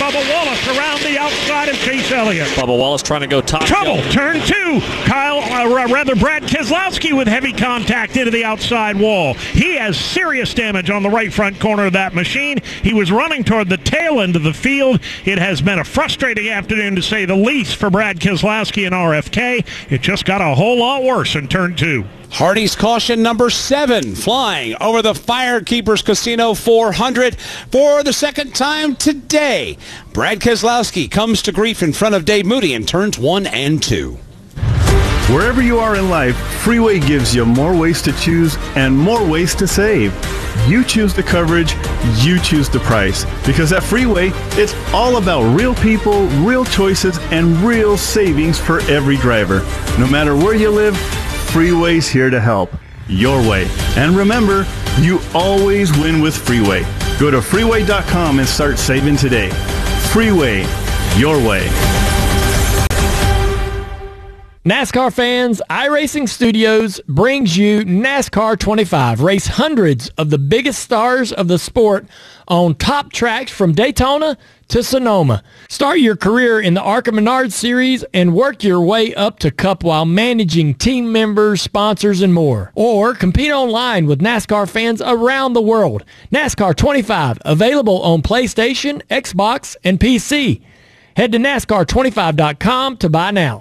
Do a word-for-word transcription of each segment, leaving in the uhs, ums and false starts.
Bubba Wallace around the outside of Chase Elliott. Bubba Wallace trying to go top. Trouble, shelf. turn two. Kyle, uh, rather Brad Keselowski with heavy contact into the outside wall. He has serious damage on the right front corner of that machine. He was running toward the tail end of the field. It has been a frustrating afternoon, to say the least, for Brad Keselowski and R F K. It just got a whole lot worse in turn two. Hardy's caution number seven, flying over the Firekeepers Casino four hundred for the second time today. Brad Keselowski comes to grief in front of Dave Moody in turns one and two. Wherever you are in life, Freeway gives you more ways to choose and more ways to save. You choose the coverage, you choose the price. Because at Freeway, it's all about real people, real choices, and real savings for every driver. No matter where you live, Freeway's here to help. Your way. And remember, you always win with Freeway. Go to freeway dot com and start saving today. Freeway, your way. NASCAR fans, iRacing Studios brings you NASCAR twenty-five. Race hundreds of the biggest stars of the sport on top tracks from Daytona to Sonoma. Start your career in the ARCA Menard Series and work your way up to Cup while managing team members, sponsors, and more. Or compete online with NASCAR fans around the world. NASCAR twenty-five, available on PlayStation, Xbox, and P C. Head to NASCAR twenty-five dot com to buy now.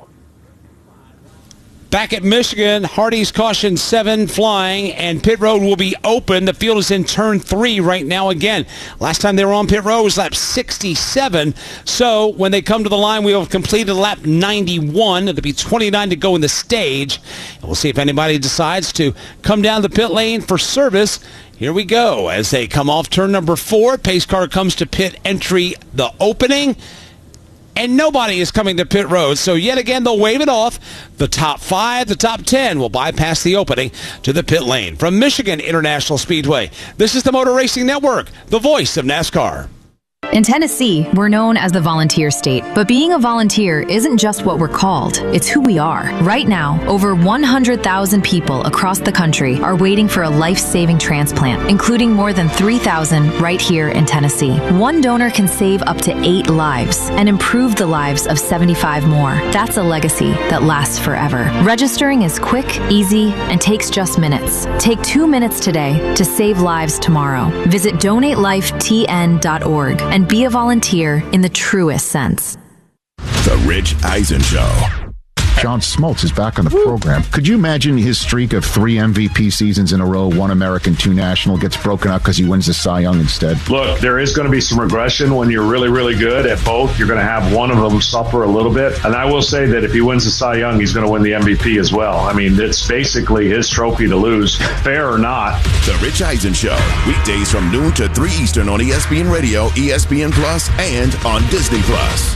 Back at Michigan, Hardy's caution seven flying, and pit road will be open. The field is in turn three right now again. Last time they were on pit road was lap sixty-seven. So when they come to the line, we will have completed lap ninety-one. It'll be twenty-nine to go in the stage. And we'll see if anybody decides to come down the pit lane for service. Here we go. As they come off turn number four, pace car comes to pit entry, the opening. And nobody is coming to pit road, so yet again they'll wave it off. The top five, the top ten will bypass the opening to the pit lane. From Michigan International Speedway, this is the Motor Racing Network, the voice of NASCAR. In Tennessee, we're known as the volunteer state, but being a volunteer isn't just what we're called, it's who we are. Right now, over one hundred thousand people across the country are waiting for a life-saving transplant, including more than three thousand right here in Tennessee. One donor can save up to eight lives and improve the lives of seventy-five more. That's a legacy that lasts forever. Registering is quick, easy, and takes just minutes. Take two minutes today to save lives tomorrow. Visit donate life T N dot org and be a volunteer in the truest sense. The Rich Eisen Show. John Smoltz is back on the program. Could you imagine his streak of three M V P seasons in a row, one American, two national, gets broken up because he wins the Cy Young instead? Look, there is going to be some regression when you're really, really good at both. You're going to have one of them suffer a little bit. And I will say that if he wins the Cy Young, he's going to win the M V P as well. I mean, it's basically his trophy to lose, fair or not. The Rich Eisen Show, weekdays from noon to three Eastern on E S P N Radio, E S P N Plus, and on Disney Plus.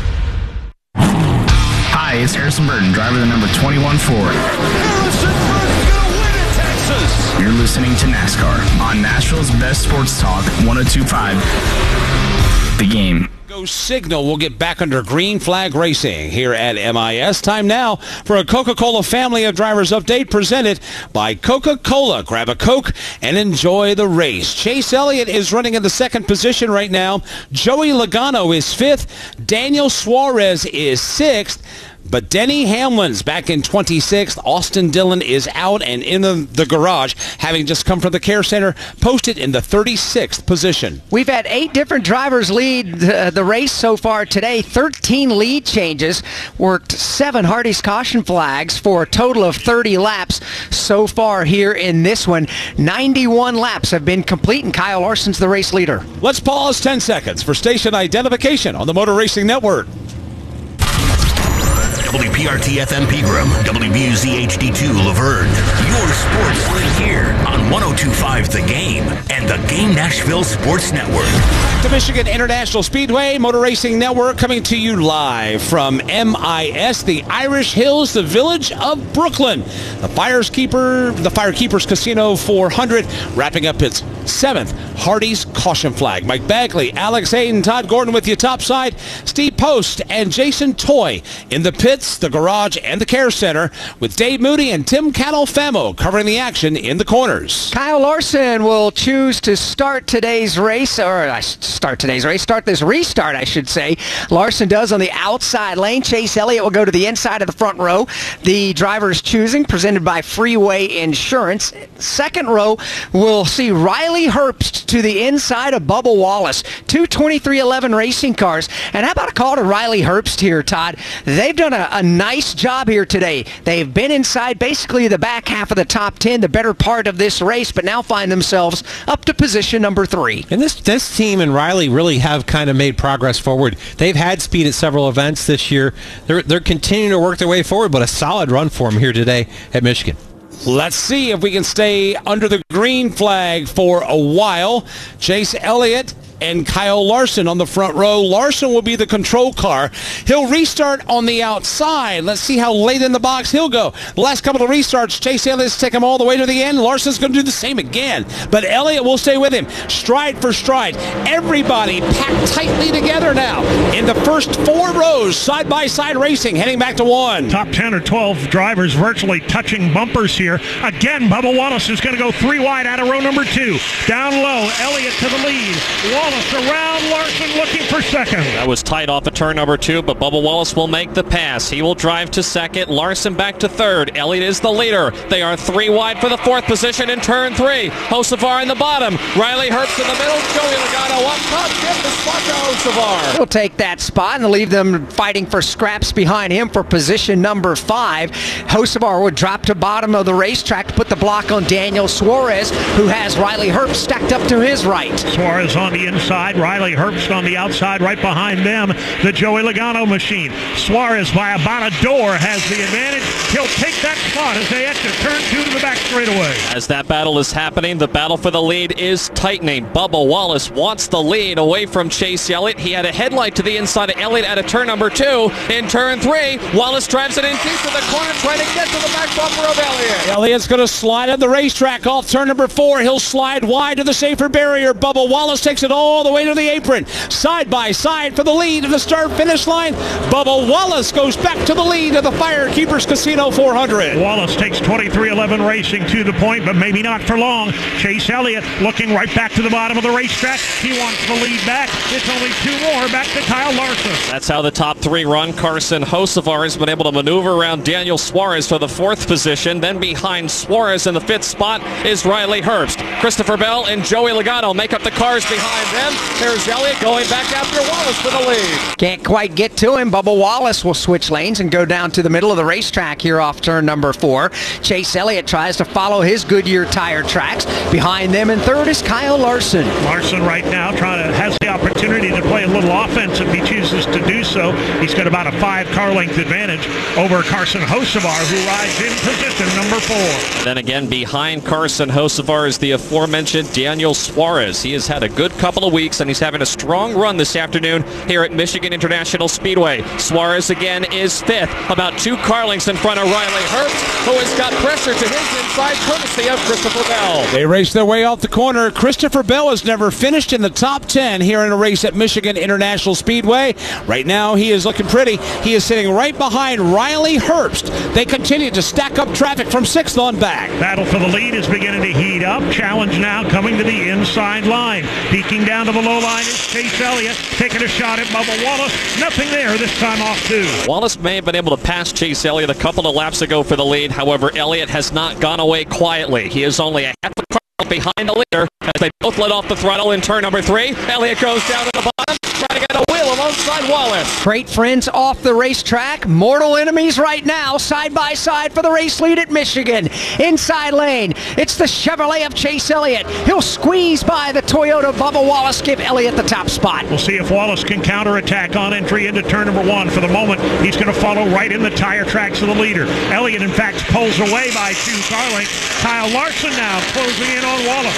Hi, it's Harrison Burton, driver of the number twenty-one Ford. Harrison Burton's gonna win at Texas. You're listening to NASCAR on Nashville's best sports talk, one oh two point five The Game. Go Signal. We'll get back under green flag racing here at M I S. Time now for a Coca-Cola Family of Drivers update presented by Coca-Cola. Grab a Coke and enjoy the race. Chase Elliott is running in the second position right now. Joey Logano is fifth. Daniel Suarez is sixth. But Denny Hamlin's back in twenty-sixth. Austin Dillon is out and in the, the garage, having just come from the care center, posted in the thirty-sixth position. We've had eight different drivers lead the, the race so far today. thirteen lead changes. Worked seven Hardy's caution flags for a total of thirty laps so far here in this one. ninety-one laps have been complete, and Kyle Larson's the race leader. Let's pause ten seconds for station identification on the Motor Racing Network. W P R T F M Pegram, W B U Z H D two Laverne. Your sports right here on one oh two point five The Game and the Game Nashville Sports Network. The Michigan International Speedway Motor Racing Network coming to you live from M I S, the Irish Hills, the village of Brooklyn. The Firekeeper, the Firekeepers Casino four hundred wrapping up its seventh Hardy's caution flag. Mike Bagley, Alex Hayden, Todd Gordon with you topside. Steve Post and Jason Toy in the pits. The garage and the care center with Dave Moody and Tim Catalfamo covering the action in the corners. Kyle Larson will choose to start today's race, or uh, start today's race, start this restart, I should say. Larson does on the outside lane. Chase Elliott will go to the inside of the front row. The driver's choosing, presented by Freeway Insurance. Second row, we'll see Riley Herbst to the inside of Bubba Wallace. Two twenty-three eleven racing cars. And how about a call to Riley Herbst here, Todd? They've done a, a nice job here today. They've been inside basically the back half of the top ten, the better part of this race, but now find themselves up to position number three. And this this team and Riley really have kind of made progress forward. They've had speed at several events this year. They're, they're continuing to work their way forward, but a solid run for them here today at Michigan. Let's see if we can stay under the green flag for a while. Chase Elliott and Kyle Larson on the front row. Larson will be the control car. He'll restart on the outside. Let's see how late in the box he'll go. The last couple of restarts, Chase Elliott's take him all the way to the end. Larson's going to do the same again. But Elliott will stay with him, stride for stride. Everybody packed tightly together now in the first four rows, side-by-side racing, heading back to one. Top ten or twelve drivers virtually touching bumpers here. Again, Bubba Wallace is going to go three wide out of row number two. Down low, Elliott to the lead. Wallace around, Larson looking for second. That was tight off of turn number two, but Bubba Wallace will make the pass. He will drive to second. Larson back to third. Elliott is the leader. They are three wide for the fourth position in turn three. Hocevar in the bottom. Riley Herbst in the middle. Joey Logano up top. Give the spot to Hocevar. He'll take that spot and leave them fighting for scraps behind him for position number five. Hocevar would drop to bottom of the racetrack to put the block on Daniel Suarez, who has Riley Herbst stacked up to his right. Suarez on the inside. Riley Herbst on the outside, right behind them, the Joey Logano machine. Suarez by about a door has the advantage. He'll take that spot as they exit turn two to the back straightaway. As that battle is happening, the battle for the lead is tightening. Bubba Wallace wants the lead away from Chase Elliott. He had a headlight to the inside of Elliott at a turn number two. In turn three, Wallace drives it in deep to the corner, trying to get to the back bumper of Elliott. Elliott's going to slide on the racetrack off turn number four. He'll slide wide to the safer barrier. Bubba Wallace takes it all the way to the apron. Side by side for the lead of the start finish line. Bubba Wallace goes back to the lead of the Firekeepers Casino four hundred. Wallace takes twenty-three eleven racing to the point, but maybe not for long. Chase Elliott looking right back to the bottom of the racetrack. He wants the lead back. It's only two more back to Kyle Larson. That's how the top three run. Carson Hocevar has been able to maneuver around Daniel Suarez for the fourth position. Then behind Suarez in the fifth spot is Riley Herbst. Christopher Bell and Joey Logano make up the cars behind them. There's Elliott going back after Wallace for the lead. Can't quite get to him. Bubba Wallace will switch lanes and go down to the middle of the racetrack here off turn number four. Chase Elliott tries to follow his Goodyear tire tracks. Behind them in third is Kyle Larson. Larson right now trying to has the opportunity to play a little offense if he chooses to do so. He's got about a five car length advantage over Carson Hocevar, who rides in position number four. And then again behind Carson Hocevar is the aforementioned Daniel Suarez. He has had a good couple of weeks and he's having a strong run this afternoon here at Michigan International Speedway. Suarez again is fifth, about two car lengths in front of Riley Herbst, who has got pressure to his inside courtesy of Christopher Bell. They race their way off the corner. Christopher Bell has never finished in the top ten here in a race at Michigan International Speedway. Right now he is looking pretty. He is sitting right behind Riley Herbst. They continue to stack up traffic from sixth on back. Battle for the lead is beginning to heat up. Challenge now coming to the inside line. Peeking down to the low line is Chase Elliott, taking a shot at Bubba Wallace. Nothing there this time off two. Wallace may have been able to pass Chase Elliott a couple of laps ago for the lead. However, Elliott has not gone away quietly. He is only a half a car behind the leader as they both let off the throttle in turn number three. Elliott goes down to the bottom, trying to get a wheel alongside Wallace. Great friends off the racetrack. Mortal enemies right now, side by side for the race lead at Michigan. Inside lane, it's the Chevrolet of Chase Elliott. He'll squeeze by the Toyota Bubba Wallace, give Elliott the top spot. We'll see if Wallace can counterattack on entry into turn number one. For the moment, he's going to follow right in the tire tracks of the leader. Elliott, in fact, pulls away by two car lengths. Kyle Larson now closing in on Wallace.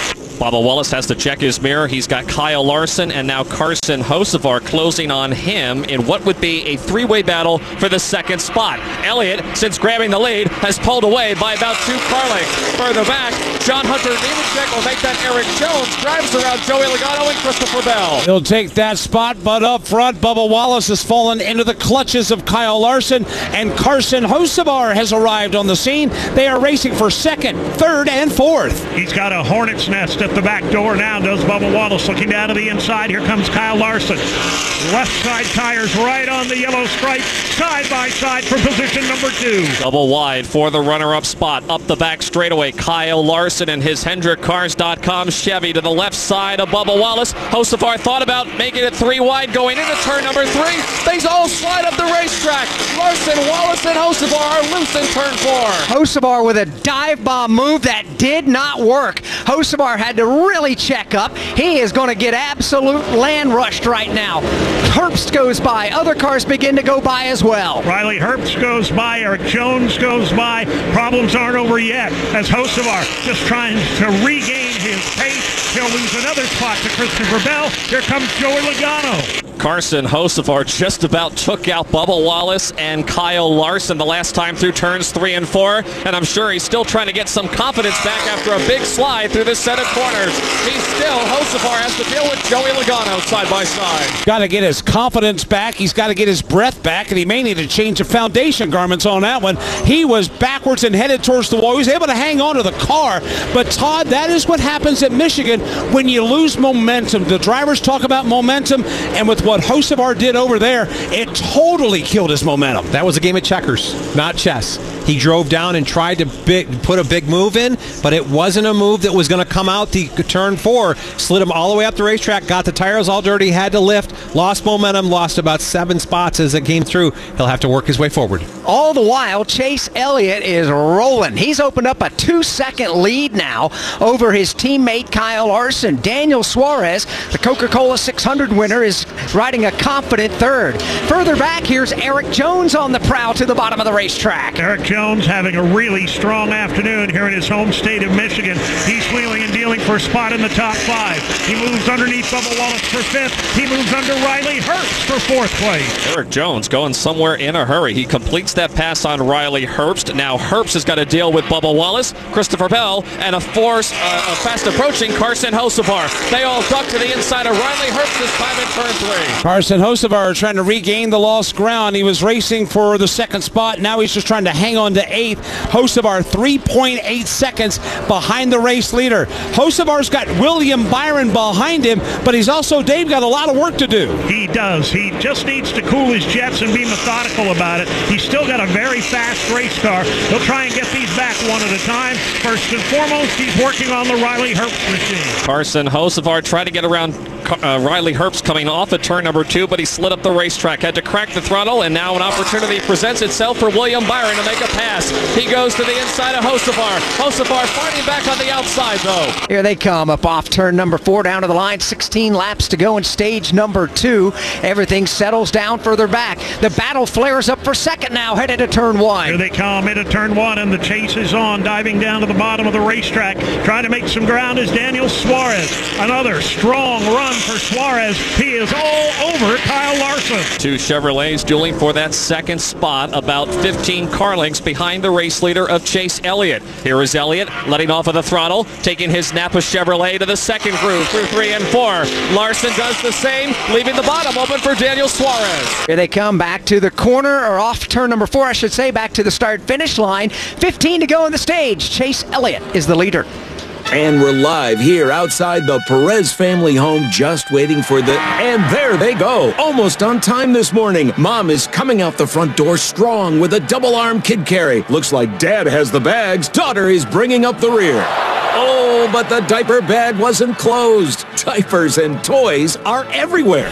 Bubba Wallace has to check his mirror. He's got Kyle Larson and now Carson Hocevar closing on him in what would be a three-way battle for the second spot. Elliott, since grabbing the lead, has pulled away by about two car lengths. Further back, John Hunter Nemechek will make that Eric Jones, drives around Joey Logano and Christopher Bell. He'll take that spot, but up front, Bubba Wallace has fallen into the clutches of Kyle Larson, and Carson Hocevar has arrived on the scene. They are racing for second, third, and fourth. He's got a hornet's nest at the back door now, does Bubba Wallace, looking down to the inside. Here comes Kyle Larson. Left side tires right on the yellow stripe, side by side for position number two. Double wide for the runner-up spot. Up the back straightaway, Kyle Larson and his Hendrick Cars dot com Chevy to the left side of Bubba Wallace. Hocevar thought about making it three wide going into turn number three. They all slide up the racetrack. Larson, Wallace, and Hocevar are loose in turn four. Hocevar with a dive bomb move that did not work. Hocevar had to really check up. He is going to get absolute land rushed right now. Herbst goes by. Other cars begin to go by as well. Riley Herbst goes by. Eric Jones goes by. Problems aren't over yet as Hocevar just trying to regain his pace. He'll lose another spot to Christopher Bell. Here comes Joey Logano. Carson Hocevar just about took out Bubba Wallace and Kyle Larson the last time through turns three and four, and I'm sure he's still trying to get some confidence back after a big slide through this set of corners. He's still, Hocevar has to deal with Joey Logano side by side. Got to get his confidence back. He's got to get his breath back, and he may need to change the foundation garments on that one. He was backwards and headed towards the wall. He was able to hang on to the car, but Todd, that is what happens at Michigan when you lose momentum. The drivers talk about momentum, and with what Hocevar did over there, it totally killed his momentum. That was a game of checkers, not chess. He drove down and tried to big, put a big move in, but it wasn't a move that was going to come out the turn four. Slid him all the way up the racetrack, got the tires all dirty, had to lift, lost momentum, lost about seven spots as it came through. He'll have to work his way forward. All the while, Chase Elliott is rolling. He's opened up a two-second lead now over his teammate Kyle Larson. Daniel Suarez, the Coca-Cola six hundred winner, is riding a confident third. Further back, here's Eric Jones on the prowl to the bottom of the racetrack. Eric Jones having a really strong afternoon here in his home state of Michigan. He's wheeling and dealing for a spot in the top five. He moves underneath Bubba Wallace for fifth. He moves under Riley Herbst for fourth place. Eric Jones going somewhere in a hurry. He completes that pass on Riley Herbst. Now Herbst has got to deal with Bubba Wallace, Christopher Bell, and a force uh, a fast approaching Carson Hocevar. They all duck to the inside of Riley Herbst this time in turn three. Carson Hocevar trying to regain the lost ground. He was racing for the second spot. Now he's just trying to hang on to eighth. Hocevar three point eight seconds behind the race leader. Hocevar's got William Byron behind him, but he's also, Dave, got a lot of work to do. He does. He just needs to cool his jets and be methodical about it. He's still got a very fast race car. He'll try and get these back one at a time. First and foremost, he's working on the Riley Herbst machine. Carson Hocevar tried to get around uh, Riley Herbst coming off at turn number two, but he slid up the racetrack, had to crack the throttle, and now an opportunity presents itself for William Byron to make a pass. He goes to the inside of Hocevar. Hocevar fighting back on the outside, though. Here they come up off turn number four down to the line. sixteen laps to go in stage number two. Everything settles down further back. The battle flares up for second now, headed to turn one. Here they come into turn one, and the chase is on, diving down to the bottom of the racetrack. Trying to make some ground is Daniel Suarez. Another strong run for Suarez. He is all over Kyle Larson. Two Chevrolets dueling for that second spot, about fifteen car lengths behind the race leader of Chase Elliott. Here is Elliott letting off of the throttle, taking his Napa Chevrolet to the second groove through three and four. Larson does the same, leaving the bottom open for Daniel Suarez. Here they come back to the corner, or off turn number four, I should say, back to the start-finish line. fifteen to go in the stage. Chase Elliott is the leader. And we're live here outside the Perez family home, just waiting for the... And there they go, almost on time this morning. Mom is coming out the front door strong with a double-arm kid carry. Looks like Dad has the bags. Daughter is bringing up the rear. Oh, but the diaper bag wasn't closed. Diapers and toys are everywhere.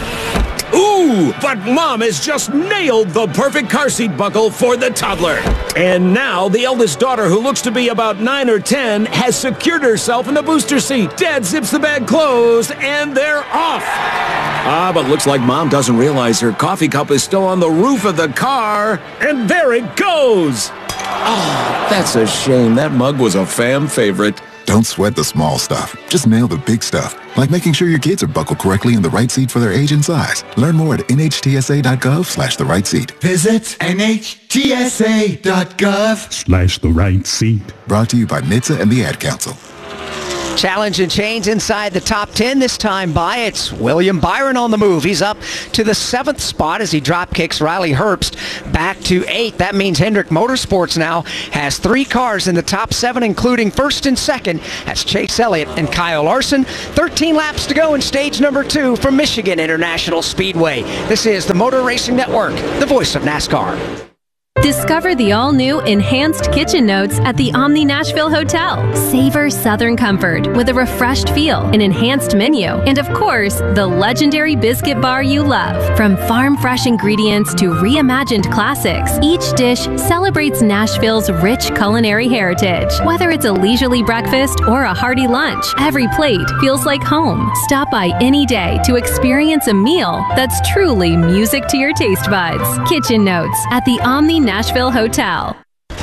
Ooh, but Mom has just nailed the perfect car seat buckle for the toddler. And now the eldest daughter, who looks to be about nine or ten, has secured herself in the booster seat. Dad zips the bag closed, and they're off. Ah, but looks like Mom doesn't realize her coffee cup is still on the roof of the car. And there it goes. Oh, that's a shame. That mug was a fan favorite. Don't sweat the small stuff. Just nail the big stuff, like making sure your kids are buckled correctly in the right seat for their age and size. Learn more at N H T S A dot gov slash the right seat. Visit N H T S A dot gov Slash the right seat. Brought to you by N H T S A and the Ad Council. Challenge and change inside the top ten this time by. It's William Byron on the move. He's up to the seventh spot as he drop kicks Riley Herbst back to eighth. That means Hendrick Motorsports now has three cars in the top seven, including first and second. That's Chase Elliott and Kyle Larson. thirteen laps to go in stage number two from Michigan International Speedway. This is the Motor Racing Network, the voice of NASCAR. Discover the all-new Enhanced Kitchen Notes at the Omni Nashville Hotel. Savor Southern comfort with a refreshed feel, an enhanced menu, and of course, the legendary biscuit bar you love. From farm-fresh ingredients to reimagined classics, each dish celebrates Nashville's rich culinary heritage. Whether it's a leisurely breakfast or a hearty lunch, every plate feels like home. Stop by any day to experience a meal that's truly music to your taste buds. Kitchen Notes at the Omni Nashville Hotel.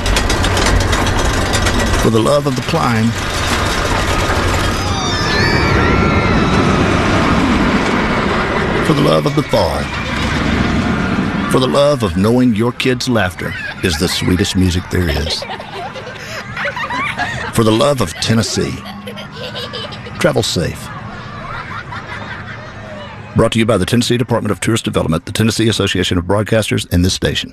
For the love of the climb, for the love of the fall, for the love of knowing your kids' laughter is the sweetest music there is, for the love of Tennessee, travel safe. Brought to you by the Tennessee Department of Tourist Development, the Tennessee Association of Broadcasters, and this station.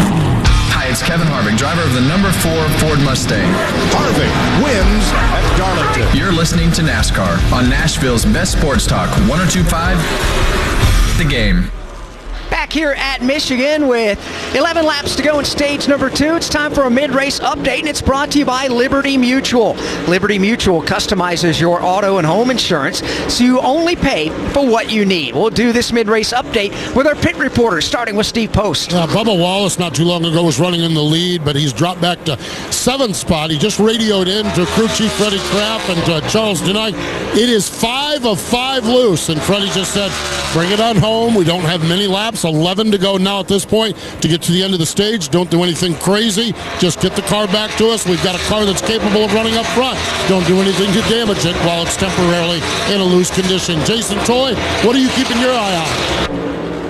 Hi, it's Kevin Harvick, driver of the number four Ford Mustang. Harvick wins at Darlington. You're listening to NASCAR on Nashville's best sports talk, one oh two point five The Game. Back here at Michigan with eleven laps to go in stage number two. It's time for a mid-race update, and it's brought to you by Liberty Mutual. Liberty Mutual customizes your auto and home insurance so you only pay for what you need. We'll do this mid-race update with our pit reporters, starting with Steve Post. Uh, Bubba Wallace not too long ago was running in the lead, but he's dropped back to seventh spot. He just radioed in to crew chief Freddie Kraft and to Charles Denight. It is five of five loose, and Freddie just said, bring it on home. We don't have many laps. eleven to go now at this point to get to the end of the stage. Don't do anything crazy. Just get the car back to us. We've got a car that's capable of running up front. Don't do anything to damage it while it's temporarily in a loose condition. Jason Toy, what are you keeping your eye on?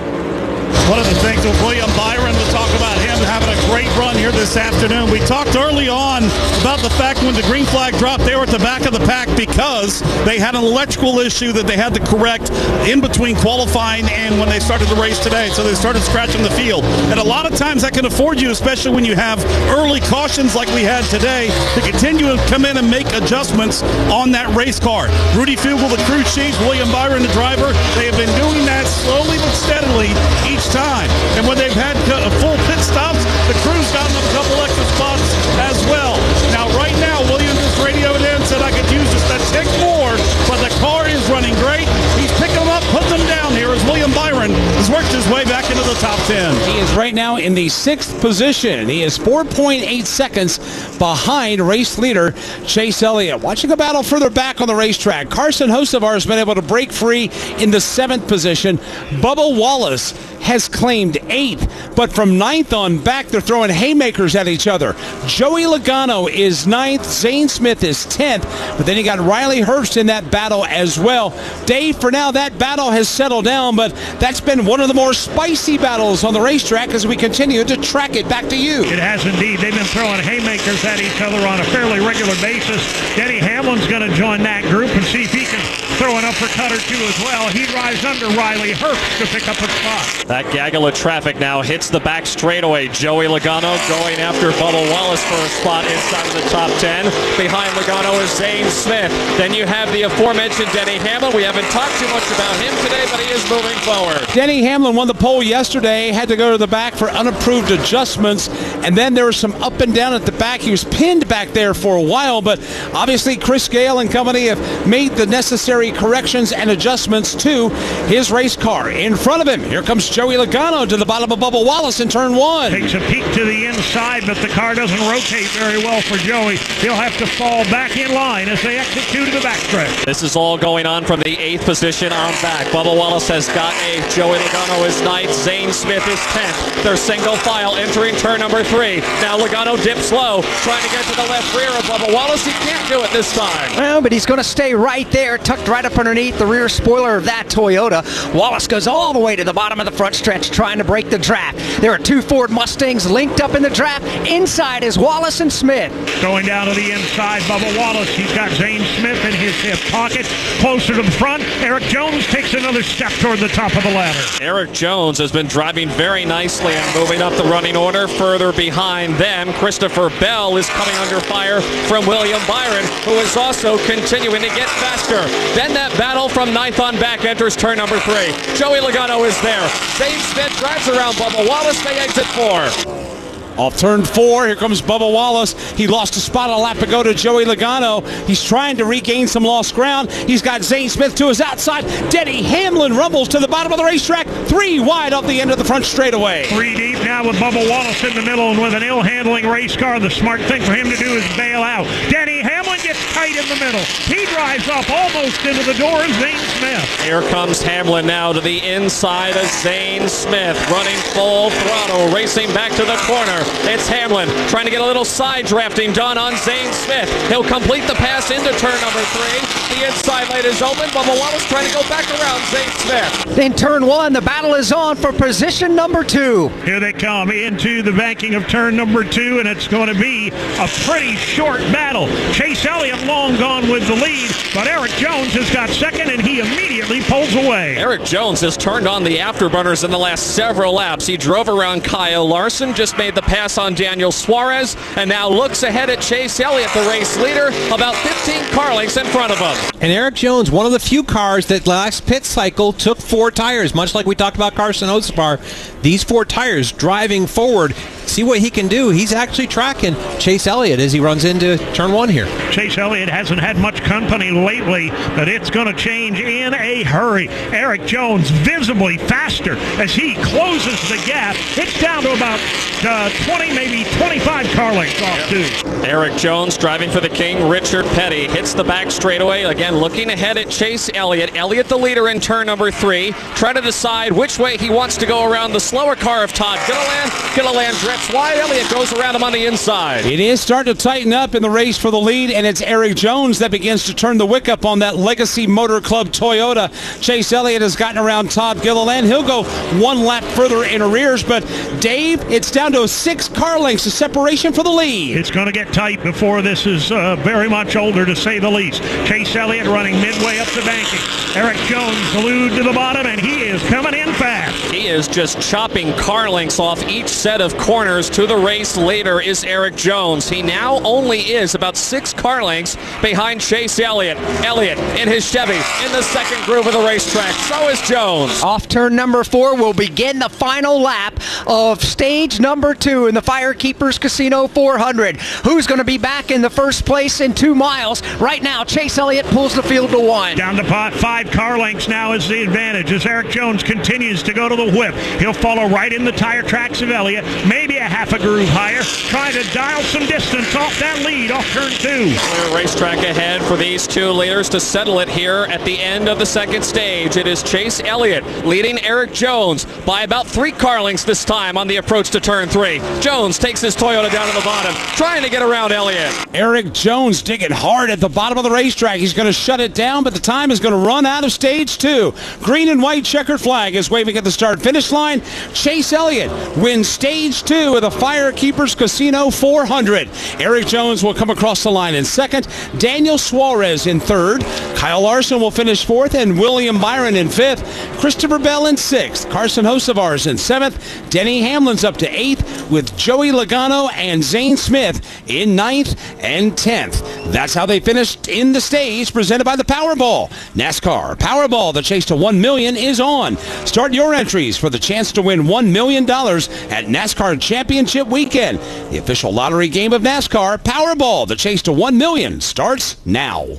One of the things with William Byron, we'll talk about him having a great run here this afternoon. We talked early on about the fact when the green flag dropped, they were at the back of the pack because they had an electrical issue that they had to correct in between qualifying and when they started the race today. So they started scratching the field. And a lot of times that can afford you, especially when you have early cautions like we had today, to continue to come in and make adjustments on that race car. Rudy Fugle, the crew chief, William Byron, the driver, they have been doing that slowly but steadily each time. And when they've had full pit stops, the crew's gotten them a couple extra spots as well. Now, right now, Williams just radioed in, said I could use just a tick more, but the car is running great. He's picking them up, putting them down here as William Byron has worked his way back into the top ten. He is right now in the sixth position. He is four point eight seconds behind race leader Chase Elliott. Watching a battle further back on the racetrack, Carson Hocevar has been able to break free in the seventh position. Bubba Wallace has claimed eighth, but from ninth on back, they're throwing haymakers at each other. Joey Logano is ninth, Zane Smith is tenth, but then you got Riley Herbst in that battle as well. Dave, for now, that battle has settled down, but that's been one of the more spicy battles on the racetrack as we continue to track it. Back to you. It has indeed. They've been throwing haymakers at each other on a fairly regular basis. Denny Hamlin's going to join that group and see if he can throw an uppercut or two as well. He drives under Riley Herbst to pick up a spot. That gaggle of traffic now hits the back straightaway. Joey Logano going after Bubba Wallace for a spot inside of the top ten. Behind Logano is Zane Smith. Then you have the aforementioned Denny Hamlin. We haven't talked too much about him today, but he is moving forward. Denny Hamlin won the pole yesterday, had to go to the back for unapproved adjustments, and then there was some up and down at the back. He was pinned back there for a while, but obviously Chris Gale and company have made the necessary necessary corrections and adjustments to his race car. In front of him, here comes Joey Logano to the bottom of Bubba Wallace in turn one. Takes a peek to the inside, but the car doesn't rotate very well for Joey. He'll have to fall back in line as they exit two to the backstretch. This is all going on from the eighth position on back. Bubba Wallace has got eighth. Joey Logano is ninth. Zane Smith is tenth. They're single file entering turn number three. Now Logano dips low, trying to get to the left rear of Bubba Wallace. He can't do it this time. Well, but he's going to stay right there, tucked right up underneath the rear spoiler of that Toyota. Wallace goes all the way to the bottom of the front stretch, trying to break the draft. There are two Ford Mustangs linked up in the draft. Inside is Wallace and Smith. Going down to the inside, Bubba Wallace. He's got Zane Smith in his hip pocket. Closer to the front, Eric Jones takes another step toward the top of the ladder. Eric Jones has been driving very nicely and moving up the running order. Further behind them, Christopher Bell is coming under fire from William Byron, who is also continuing to get faster. Then that battle from ninth on back enters turn number three. Joey Logano is there. Zane Smith drives around Bubba Wallace. They exit four. Off turn four, here comes Bubba Wallace. He lost a spot a lap ago to Joey Logano. He's trying to regain some lost ground. He's got Zane Smith to his outside. Denny Hamlin rumbles to the bottom of the racetrack. Three wide off the end of the front straightaway. Three deep now with Bubba Wallace in the middle, and with an ill-handling race car, the smart thing for him to do is bail out. Denny Hamlin gets tight in the middle. He drives up almost into the door of Zane Smith. Here comes Hamlin now to the inside of Zane Smith, running full throttle, racing back to the corner. It's Hamlin trying to get a little side drafting done on Zane Smith. He'll complete the pass into turn number three. The inside lane is open. Bubba Wallace trying to go back around Zane Smith. In turn one, the battle is on for position number two. Here they come into the banking of turn number two, and it's going to be a pretty short battle. Chase Elliott long gone with the lead, but Eric Jones has got second, and he immediately pulls away. Eric Jones has turned on the afterburners in the last several laps. He drove around Kyle Larson, just made the pass on Daniel Suarez, and now looks ahead at Chase Elliott, the race leader, about fifteen car lengths in front of him. And Eric Jones, one of the few cars that last pit cycle took four tires, much like we talked about Carson Hocevar. These four tires driving forward. See what he can do. He's actually tracking Chase Elliott as he runs into turn one here. Chase Elliott hasn't had much company lately, but it's going to change in a hurry. Eric Jones visibly faster as he closes the gap. It's down to about uh, twenty, maybe twenty-five car lengths off, too. Eric Jones driving for the King, Richard Petty, hits the back straightaway. Again, looking ahead at Chase Elliott. Elliott the leader in turn number three. Trying to decide which way he wants to go around the slower car of Todd Gilliland. Gilliland drifts wide. Elliott goes around him on the inside. It is starting to tighten up in the race for the lead, and it's Eric Jones that begins to turn the wick up on that Legacy Motor Club Toyota. Chase Elliott has gotten around Todd Gilliland. He'll go one lap further in arrears, but Dave, it's down to six car lengths of separation for the lead. It's going to get tight before this is uh, very much older, to say the least. Chase Elliott running midway up the banking. Eric Jones glued to the bottom, and he is coming in fast. He is just chopping car lengths off each set of corners. To the race leader is Eric Jones. He now only is about six car lengths behind Chase Elliott. Elliott in his Chevy in the second groove of the racetrack. So is Jones. Off turn number four will begin the final lap of stage number two in the Firekeepers Casino four hundred. Who's going to be back in the first place in two miles? Right now, Chase Elliott pulls the field to one. Down to pot, five car lengths now is the advantage as Eric Jones continues to go to the whip. He'll follow right in the tire tracks of Elliott, maybe a half a groove higher, trying to dial some distance off that lead off turn two. Clear racetrack ahead for these two leaders to settle it here at the end of the second stage. It is Chase Elliott leading Eric Jones by about three car lengths this time on the approach to turn three. Jones takes his Toyota down to the bottom, trying to get around Elliott. Eric Jones digging hard at the bottom of the racetrack. He's going to shut it down, but the time is going to run out of stage two. Green and white checkered flag is waving at the start-finish line. Chase Elliott wins stage two of the Firekeepers Casino four hundred. Eric Jones will come across the line in second. Daniel Suarez in third. Kyle Larson will finish fourth, and William Byron in fifth. Christopher Bell in sixth. Carson Hocevar's in seventh. Denny Hamlin's up to eighth, with Joey Logano and Zane Smith in ninth and tenth. That's how they finished in the stage presented by the Powerball. NASCAR Powerball, the chase to one million dollars is on. Start your entries for the chance to win one million dollars at NASCAR Championship Weekend. The official lottery game of NASCAR, Powerball, the chase to one million dollars starts now.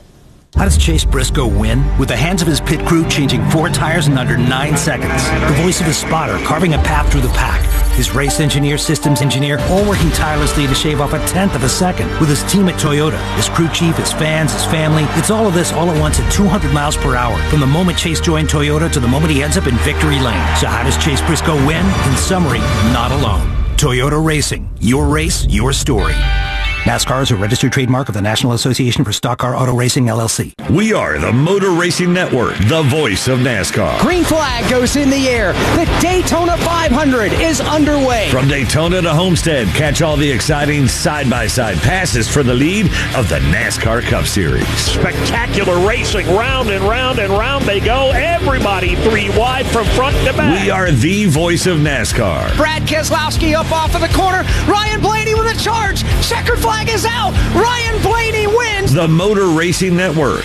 How does Chase Briscoe win? With the hands of his pit crew changing four tires in under nine seconds. The voice of his spotter carving a path through the pack. His race engineer, systems engineer, all working tirelessly to shave off a tenth of a second. With his team at Toyota, his crew chief, his fans, his family. It's all of this all at once at two hundred miles per hour. From the moment Chase joined Toyota to the moment he ends up in victory lane. So how does Chase Briscoe win? In summary, not alone. Toyota Racing. Your race, your story. NASCAR is a registered trademark of the National Association for Stock Car Auto Racing, L L C. We are the Motor Racing Network, the voice of NASCAR. Green flag goes in the air. The Daytona five hundred is underway. From Daytona to Homestead, catch all the exciting side-by-side passes for the lead of the NASCAR Cup Series. Spectacular racing. Round and round and round they go. Everybody three wide from front to back. We are the voice of NASCAR. Brad Keselowski up off of the corner. Ryan Blaney with a charge. Checkered flag is out. Ryan Blaney wins. The Motor Racing Network.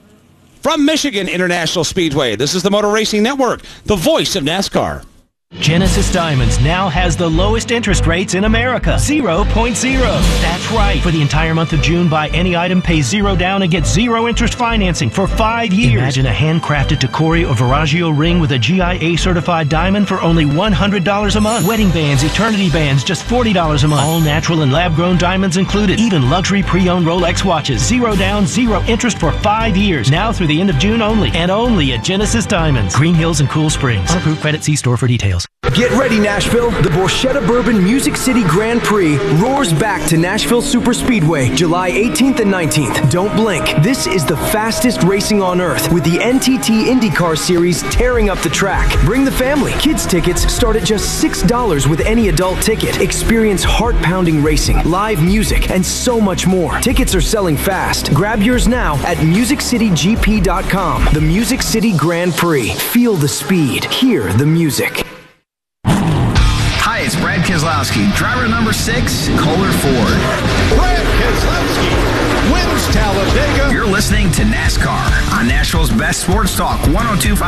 From Michigan International Speedway, this is the Motor Racing Network, the voice of NASCAR. Genesis Diamonds now has the lowest interest rates in America, zero point zero. That's right. For the entire month of June, buy any item, pay zero down, and get zero interest financing for five years. Imagine a handcrafted Tacori or Veragio ring with a G I A certified diamond for only one hundred dollars a month. Wedding bands, eternity bands, just forty dollars a month. All natural and lab-grown diamonds included. Even luxury pre-owned Rolex watches. Zero down, zero interest for five years. Now through the end of June only, and only at Genesis Diamonds. Green Hills and Cool Springs. Unapproved credit. See store for details. Get ready, Nashville. The Borchetta Bourbon Music City Grand Prix roars back to Nashville Super Speedway, July eighteenth and nineteenth. Don't blink. This is the fastest racing on earth, with the N T T IndyCar Series tearing up the track. Bring the family. Kids tickets start at just six dollars with any adult ticket. Experience heart-pounding racing, live music, and so much more. Tickets are selling fast. Grab yours now at music city g p dot com. The Music City Grand Prix. Feel the speed. Hear the music. Hi, it's Brad Keselowski, driver number six, Kohler Ford. Brad Keselowski wins Talladega. You're listening to NASCAR on Nashville's best sports talk, one oh two point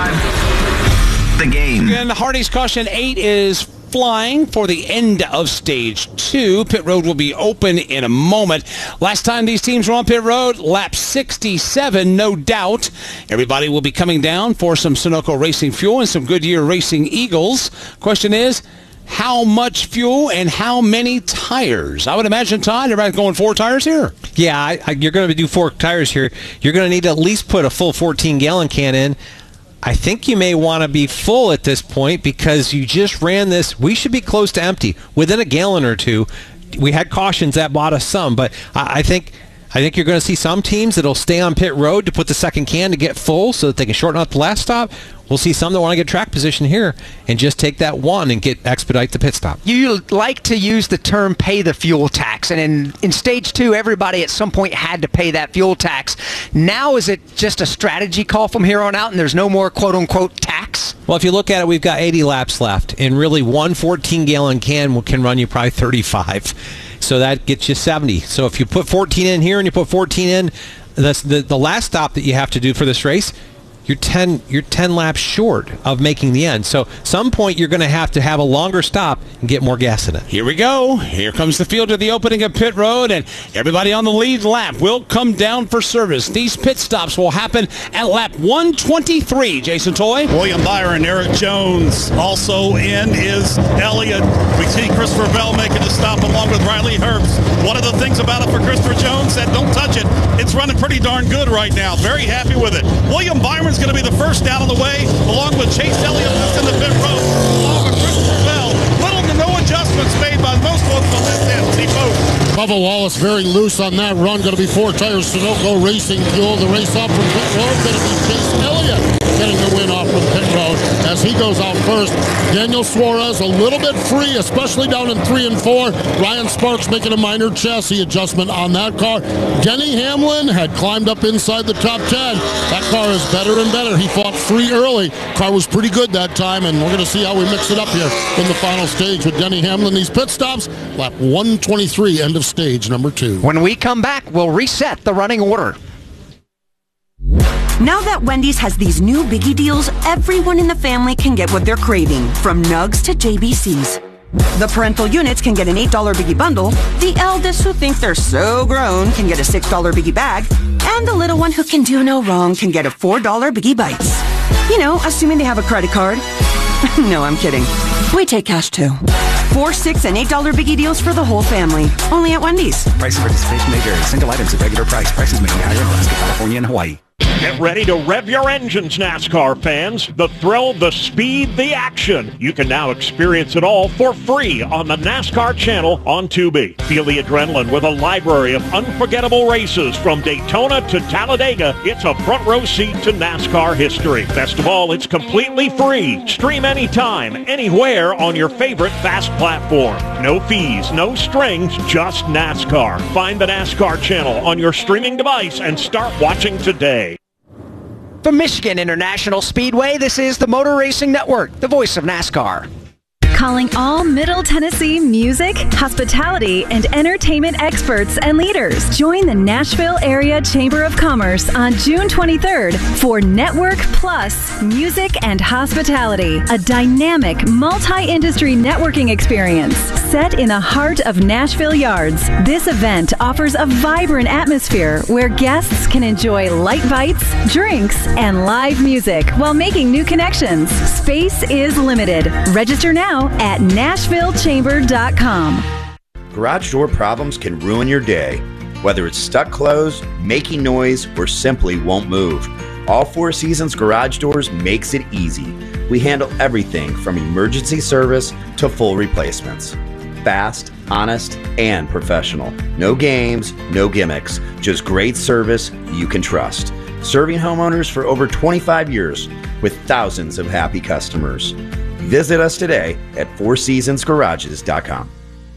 five The Game. And Hardy's Caution eight is flying for the end of stage two. Pit road will be open in a moment. Last time these teams were on pit road, lap sixty-seven, no doubt. Everybody will be coming down for some Sunoco Racing fuel and some Goodyear Racing Eagles. Question is, how much fuel and how many tires? I would imagine, Todd, everybody's going four tires here. Yeah, I, I, you're going to do four tires here. You're going to need to at least put a full fourteen-gallon can in. I think you may want to be full at this point because you just ran this. We should be close to empty, within a gallon or two. We had cautions that bought us some, but I, I think... I think you're going to see some teams that'll stay on pit road to put the second can to get full so that they can shorten up the last stop. We'll see some that want to get track position here and just take that one and get expedite the pit stop. You like to use the term pay the fuel tax, and in, in stage two, everybody at some point had to pay that fuel tax. Now is it just a strategy call from here on out and there's no more quote-unquote tax? Well, if you look at it, we've got eighty laps left, and really one fourteen-gallon can can run you probably thirty-five. So that gets you seventy. So if you put fourteen in here and you put fourteen in, that's the, the last stop that you have to do for this race, you're ten you're ten laps short of making the end. So some point you're going to have to have a longer stop and get more gas in it. Here we go. Here comes the field to the opening of pit road, and everybody on the lead lap will come down for service. These pit stops will happen at lap one twenty-three. Jason Toy. William Byron, Eric Jones. Also in is Elliott. We see Christopher Bell making a stop along with Riley Herbst. One of the things about it for Christopher Jones that don't touch it, it's running pretty darn good right now. Very happy with it. William Byron's going to be the first down on the way, along with Chase Elliott that's in the pit road, along with Christopher Bell. Little to no adjustments made by most folks on this end. See both. Bubba Wallace very loose on that run. Going to be four tires, Sunoco Racing Fuel. The race off from pit road. Going to be Chase Elliott getting the win off from pit road as he goes out first. Daniel Suarez a little bit free, especially down in three and four. Ryan Sparks making a minor chassis adjustment on that car. Denny Hamlin had climbed up inside the top ten. That car is better and better. He fought free early. Car was pretty good that time, and we're going to see how we mix it up here in the final stage with Denny Hamlin. These pit stops, lap one twenty-three, end of stage number two. When we come back, we'll reset the running order. Now that Wendy's has these new biggie deals, everyone in the family can get what they're craving, from Nugs to J B Cs. The parental units can get an eight dollar Biggie bundle, the eldest who think they're so grown can get a six dollar Biggie bag, and the little one who can do no wrong can get a four dollar Biggie Bites. You know, assuming they have a credit card. No, I'm kidding. We take cash too. Four, six, and eight dollar Biggie deals for the whole family. Only at Wendy's. Price and participation may vary. Single items at regular price. Prices may be higher in Alaska, California, and Hawaii. Get ready to rev your engines, NASCAR fans. The thrill, the speed, the action. You can now experience it all for free on the NASCAR channel on Tubi. Feel the adrenaline with a library of unforgettable races from Daytona to Talladega. It's a front row seat to NASCAR history. Best of all, it's completely free. Stream anytime, anywhere on your favorite fast platform. No fees, no strings, just NASCAR. Find the NASCAR channel on your streaming device and start watching today. From Michigan International Speedway, this is the Motor Racing Network, the voice of NASCAR. Calling all Middle Tennessee music, hospitality, and entertainment experts and leaders. Join the Nashville Area Chamber of Commerce on June twenty-third for Network Plus Music and Hospitality, a dynamic multi-industry networking experience set in the heart of Nashville Yards. This event offers a vibrant atmosphere where guests can enjoy light bites, drinks, and live music while making new connections. Space is limited. Register now at nashville chamber dot com. Garage door problems can ruin your day. Whether it's stuck closed, making noise, or simply won't move, All Four Seasons Garage Doors makes it easy. We handle everything from emergency service to full replacements. Fast, honest, and professional. No games, no gimmicks, just great service you can trust. Serving homeowners for over twenty-five years with thousands of happy customers. Visit us today at four seasons garages dot com.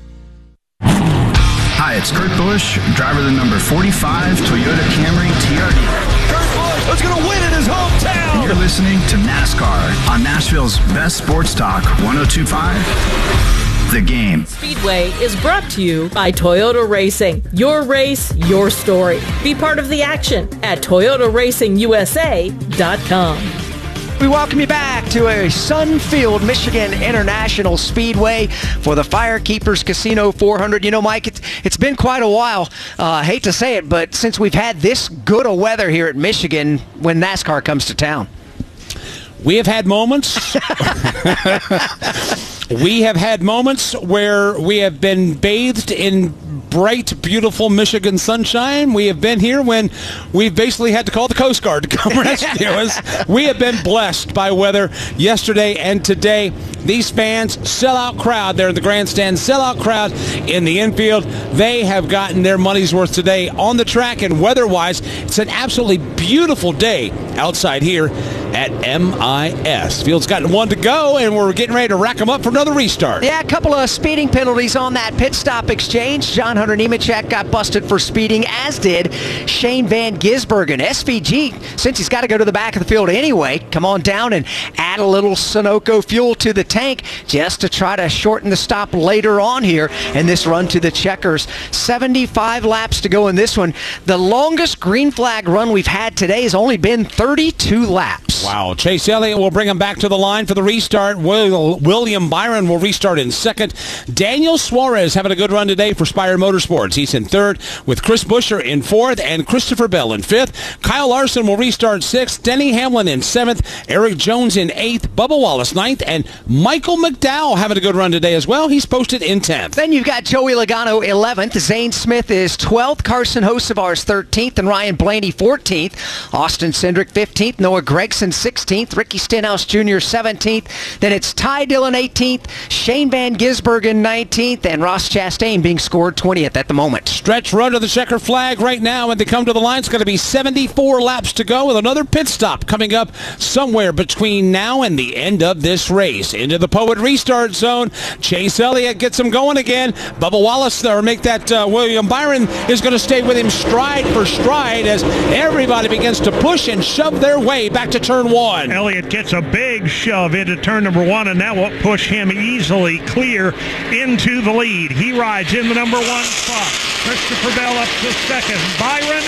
Hi, it's Kurt Busch, driver of the number forty-five Toyota Camry T R D. Kurt Busch is going to win in his hometown. And you're listening to NASCAR on Nashville's best sports talk, one oh two point five The Game. Speedway is brought to you by Toyota Racing. Your race, your story. Be part of the action at toyota racing u s a dot com. We welcome you back to a Sunfield, Michigan International Speedway for the Firekeepers Casino four hundred. You know, Mike, it's, it's been quite a while. Uh, I hate to say it, but since we've had this good a weather here at Michigan when NASCAR comes to town. We have had moments. We have had moments where we have been bathed in bright, beautiful Michigan sunshine. We have been here when we've basically had to call the Coast Guard to come rescue us. We have been blessed by weather yesterday and today. These fans, sellout crowd there in the grandstand, sellout crowd in the infield. They have gotten their money's worth today on the track, and weather-wise, it's an absolutely beautiful day outside here at M I S. Field's gotten one to go, and we're getting ready to rack them up for another restart. Yeah, a couple of speeding penalties on that pit stop exchange. John Hunter Nemechek got busted for speeding, as did Shane Van Gisbergen. S V G, since he's got to go to the back of the field anyway, come on down and add a little Sunoco fuel to the tank just to try to shorten the stop later on here in this run to the checkers. seventy-five laps to go in this one. The longest green flag run we've had today has only been thirty-two laps. Wow. Chase Elliott will bring him back to the line for the restart. Will, William Byron will restart in second. Daniel Suarez having a good run today for Spire Motorsports. He's in third with Chris Buescher in fourth and Christopher Bell in fifth. Kyle Larson will restart sixth. Denny Hamlin in seventh. Eric Jones in eighth. Bubba Wallace ninth. And Michael McDowell having a good run today as well. He's posted in tenth. Then you've got Joey Logano eleventh. Zane Smith is twelfth. Carson Hocevar is thirteenth. And Ryan Blaney fourteenth. Austin Cindric fifteenth. Noah Gragson sixteenth. Ricky Stenhouse Junior seventeenth. Then it's Ty Dillon eighteenth. Shane Van Gisbergen nineteenth. And Ross Chastain being scored twentieth at the moment. Stretch run to the checker flag right now, and they come to the line. It's going to be seventy-four laps to go with another pit stop coming up somewhere between now and the end of this race. Into the Poet restart zone. Chase Elliott gets him going again. Bubba Wallace, or make that uh, William Byron, is going to stay with him stride for stride as everybody begins to push and shove their way back to turn one. Elliott gets a big shove into turn number one, and that will push him easily clear into the lead. He rides in the number one spot. Christopher Bell up to second. Byron and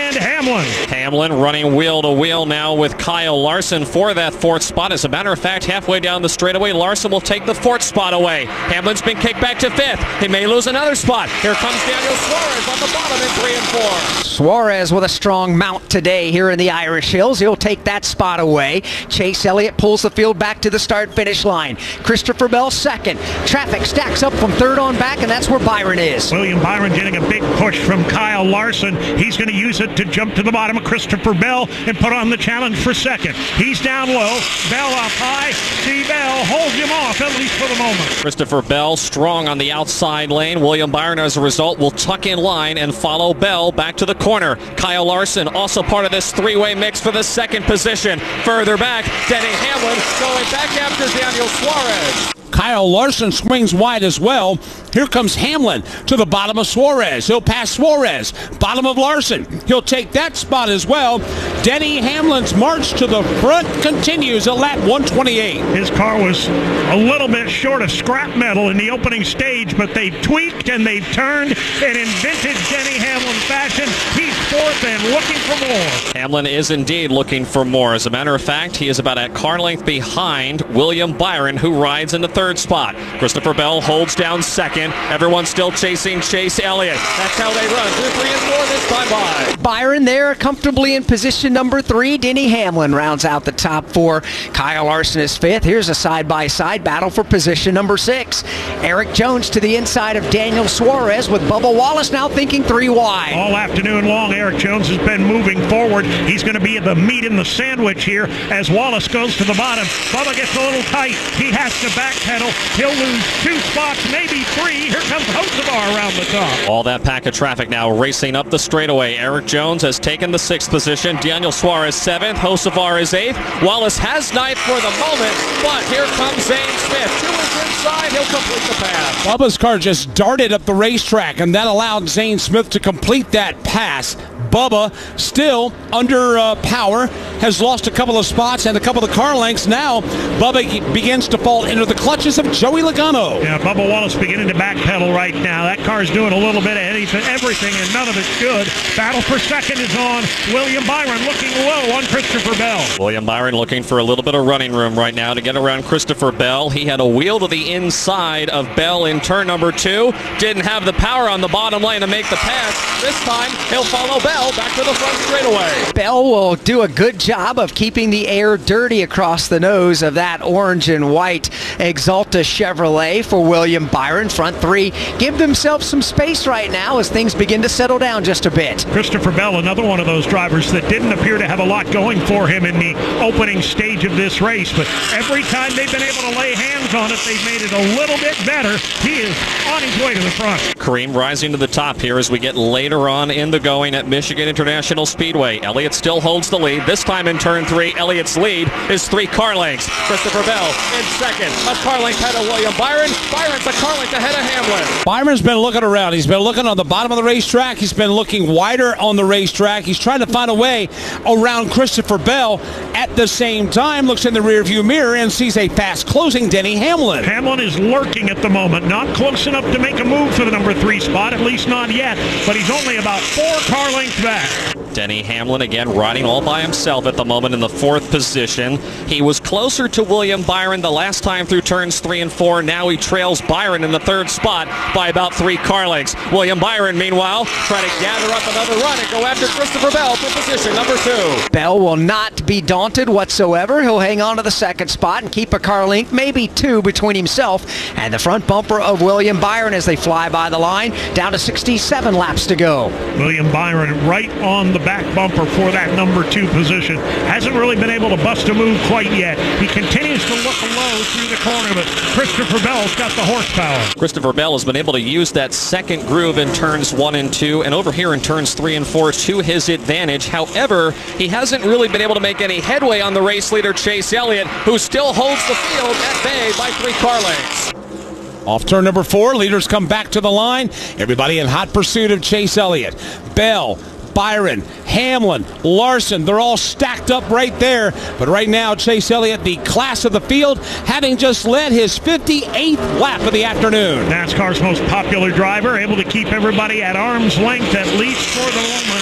and Hamlin. Hamlin running wheel to wheel now with Kyle Larson for that fourth spot. As a matter of fact, halfway down the straightaway, Larson will take the fourth spot away. Hamlin's been kicked back to fifth. He may lose another spot. Here comes Daniel Suarez on the bottom in three and four. Suarez with a strong mount today here in the Irish Hills. He'll take that spot away. Chase Elliott pulls the field back to the start-finish line. Christopher Bell second. Traffic stacks up from third on back, and that's where Byron is. William Byron getting a big push from Kyle Larson. He's going to use it to jump to the bottom of Christopher Bell and put on the challenge for second. He's down low. Bell up high. See Bell holds him off, at least for the moment. Christopher Bell strong on the outside lane. William Byron, as a result, will tuck in line and follow Bell back to the corner. Kyle Larson also part of this three-way mix for the second position. Further back, Denny Hamlin going back after Daniel Suarez. Kyle Larson swings wide as well. Here comes Hamlin to the bottom of Suarez. He'll pass Suarez. Bottom of Larson. He'll take that spot as well. Denny Hamlin's march to the front continues at lap one twenty-eight. His car was a little bit short of scrap metal in the opening stage, but they've tweaked and they've turned, and in vintage Denny Hamlin fashion, he's fourth and looking for more. Hamlin is indeed looking for more. As a matter of fact, he is about a car length behind William Byron, who rides in the third spot. Christopher Bell holds down second. Everyone's still chasing Chase Elliott. That's how they run. Two, three, and four this time by. Byron there comfortably in position number three. Denny Hamlin rounds out the top four. Kyle Larson is fifth. Here's a side-by-side battle for position number six. Eric Jones to the inside of Daniel Suarez, with Bubba Wallace now thinking three wide. All afternoon long, Eric Jones has been moving forward. He's going to be the meat in the sandwich here as Wallace goes to the bottom. Bubba gets a little tight. He has to backpedal. He'll lose two spots, maybe three. Here comes Hocevar around the top. All that pack of traffic now racing up the straightaway. Eric Jones has taken the sixth position. Daniel Suarez seventh. Hocevar is eighth. Wallace has ninth for the moment, but here comes Zane Smith. Two is inside. He'll complete the pass. Bubba's car just darted up the racetrack, and that allowed Zane Smith to complete that pass. Bubba still under uh, power, has lost a couple of spots and a couple of car lengths. Now Bubba begins to fall into the clutches of Joey Logano. Yeah, Bubba Wallace beginning to backpedal right now. That car's doing a little bit of anything, everything, and none of it's good. Battle for second is on. William Byron looking low on Christopher Bell. William Byron looking for a little bit of running room right now to get around Christopher Bell. He had a wheel to the inside of Bell in turn number two. Didn't have the power on the bottom lane to make the pass. This time, he'll follow Bell back to the front straightaway. Bell will do a good job of keeping the air dirty across the nose of that orange and white Exalta Chevrolet for William Byron. Front three give themselves some space right now as things begin to settle down just a bit. Christopher Bell, another one of those drivers that didn't appear to have a lot going for him in the opening stage of this race, but every time they've been able to lay hands on it, they've made it a little bit better. He is on his way to the front. Kareem rising to the top here as we get later on in the going at Michigan International Speedway. Elliott still holds the lead. This time in turn three, Elliott's lead is three car lengths. Christopher Bell in second. A car length ahead of William Byron. Byron's a car length ahead of Hamlin. Byron's been looking around. He's been looking on the bottom of the racetrack. He's been looking wider on the racetrack. He's trying to find a way around Christopher Bell. At the same time, looks in the rearview mirror and sees a fast closing Denny Hamlin. Hamlin is lurking at the moment. Not close enough to make a move for the number three spot, at least not yet, but he's only about four car lengths back. Denny Hamlin again riding all by himself at the moment in the fourth position. He was closer to William Byron the last time through turns three and four. Now he trails Byron in the third spot by about three car lengths. William Byron, meanwhile, trying to gather up another run and go after Christopher Bell for position number two. Bell will not be daunted whatsoever. He'll hang on to the second spot and keep a car length, maybe two, between himself and the front bumper of William Byron as they fly by the line. Down to sixty-seven laps to go. William Byron right on the back bumper for that number two position. Hasn't really been able to bust a move quite yet. He continues to look low through the corner, but Christopher Bell's got the horsepower. Christopher Bell has been able to use that second groove in turns one and two, and over here in turns three and four to his advantage. However, he hasn't really been able to make any headway on the race leader, Chase Elliott, who still holds the field at bay by three car lengths. Off turn number four, leaders come back to the line. Everybody in hot pursuit of Chase Elliott. Bell, Byron, Hamlin, Larson, they're all stacked up right there. But right now, Chase Elliott, the class of the field, having just led his fifty-eighth lap of the afternoon. NASCAR's most popular driver, able to keep everybody at arm's length, at least for the moment.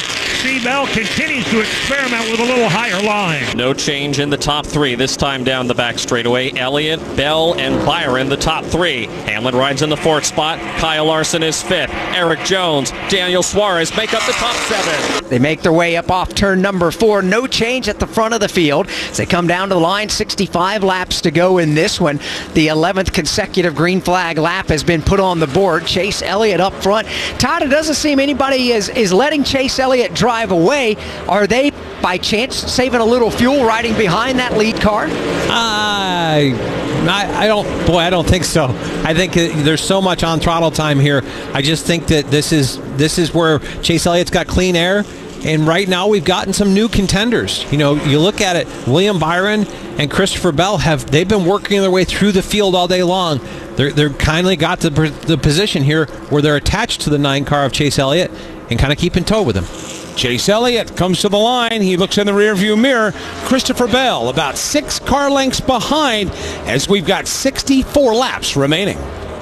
see Bell continues to experiment with a little higher line. No change in the top three, this time down the back straightaway. Elliott, Bell, and Byron, the top three. Hamlin rides in the fourth spot. Kyle Larson is fifth. Eric Jones, Daniel Suarez make up the top seven. They make their way up off turn number four. No change at the front of the field as they come down to the line. sixty-five laps to go in this one. The eleventh consecutive green flag lap has been put on the board. Chase Elliott up front. Todd, it doesn't seem anybody is, is letting Chase Elliott drive away. Are they, by chance, saving a little fuel riding behind that lead car? I, I, I don't, boy, I don't think so. I think there's so much on throttle time here. I just think that this is this is where Chase Elliott's got clean air. And right now we've gotten some new contenders. You know, you look at it, William Byron and Christopher Bell have they've been working their way through the field all day long. They're they're kindly got the the position here where they're attached to the nine car of Chase Elliott and kind of keep in tow with him. Chase Elliott comes to the line. He looks in the rearview mirror. Christopher Bell about six car lengths behind as we've got sixty-four laps remaining.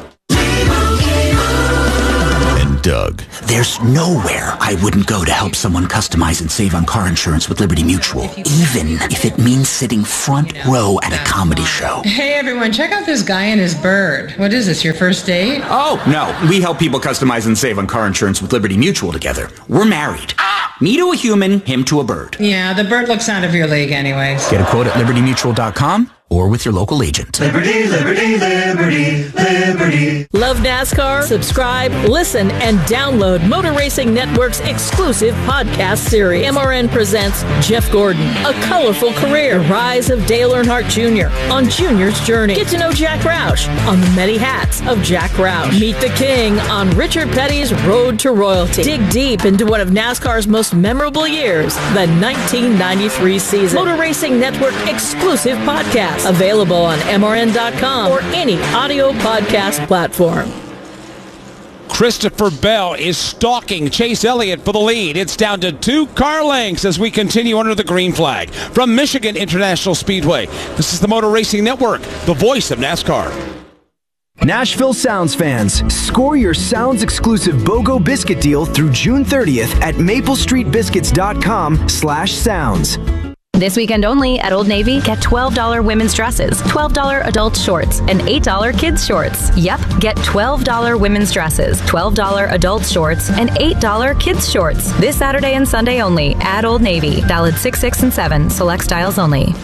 Doug. There's nowhere I wouldn't go to help someone customize and save on car insurance with Liberty Mutual, even if it means sitting front row at a comedy show. Hey everyone, check out this guy and his bird. What is this, your first date? Oh, no. We help people customize and save on car insurance with Liberty Mutual together. We're married. Me to a human, him to a bird. Yeah, the bird looks out of your league anyways. Get a quote at liberty mutual dot com or with your local agent. Liberty, liberty, liberty, liberty. Love NASCAR? Subscribe, listen, and download Motor Racing Network's exclusive podcast series. M R N presents Jeff Gordon, A Colorful Career, The Rise of Dale Earnhardt Junior on Junior's Journey. Get to know Jack Roush on the many hats of Jack Roush. Meet the King on Richard Petty's Road to Royalty. Dig deep into one of NASCAR's most memorable years, the nineteen ninety-three season. Motor Racing Network exclusive podcast. Available on M R N dot com or any audio podcast platform. Christopher Bell is stalking Chase Elliott for the lead. It's down to two car lengths as we continue under the green flag. From Michigan International Speedway, this is the Motor Racing Network, the voice of NASCAR. Nashville Sounds fans, score your Sounds exclusive BOGO biscuit deal through June thirtieth at maple street biscuits dot com slash sounds. This weekend only at Old Navy, get twelve dollars women's dresses, twelve dollars adult shorts, and eight dollars kids shorts. Yep, get twelve dollars women's dresses, twelve dollars adult shorts, and eight dollars kids shorts. This Saturday and Sunday only at Old Navy. Valid six, six, and seven. Select styles only.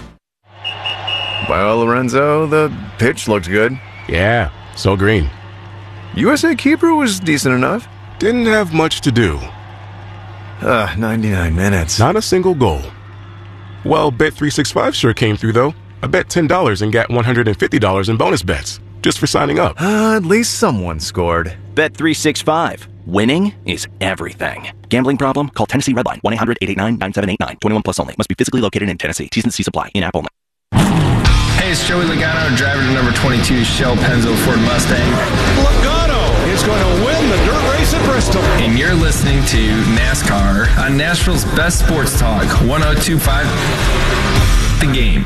Well, Lorenzo, the pitch looked good. Yeah, so green. U S A Keeper was decent enough. Didn't have much to do. Uh, ninety-nine minutes. Not a single goal. Well, Bet three sixty-five sure came through, though. I bet ten dollars and got one hundred fifty dollars in bonus bets, just for signing up. Uh, at least someone scored. Bet three sixty-five. Winning is everything. Gambling problem? Call Tennessee Redline. one eight hundred eight eight nine nine seven eight nine. twenty-one plus only. Must be physically located in Tennessee. T's and C's apply. In-app only. Hey, it's Joey Logano, driver to number twenty-two Shell Pennzoil Ford Mustang. Logano is going to win the dirt race at Bristol. And you're listening to NASCAR on Nashville's best sports talk, one oh two point five The Game.